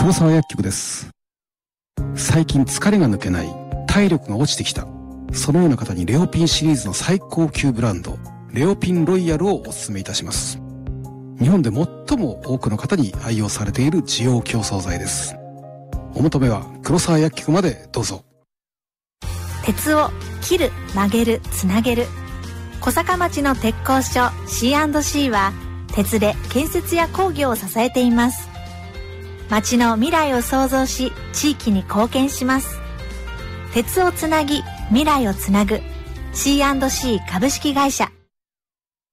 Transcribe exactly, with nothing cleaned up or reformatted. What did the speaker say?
黒沢薬局です。最近疲れが抜けない、体力が落ちてきた、そのような方にレオピンシリーズの最高級ブランドレオピンロイヤルをお勧めいたします。日本で最も多くの方に愛用されている滋養強壮剤です。お求めは黒沢薬局までどうぞ。 鉄を切る、曲げる、つなげる。小坂町の鉄工所 シーアンドシー は鉄で建設や工業を支えています。町の未来を創造し、地域に貢献します。鉄をつなぎ、未来をつなぐ シーアンドシー 株式会社。